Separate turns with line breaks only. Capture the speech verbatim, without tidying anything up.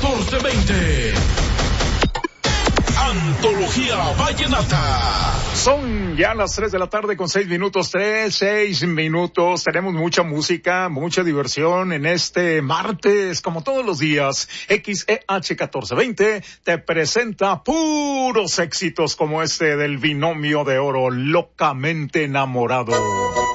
catorce veinte. Antología Vallenata.
Son ya las tres de la tarde con seis minutos, tres, seis minutos. Tenemos mucha música, mucha diversión en este martes, como todos los días. X E H catorce veinte te presenta puros éxitos como este del binomio de oro, Locamente Enamorado.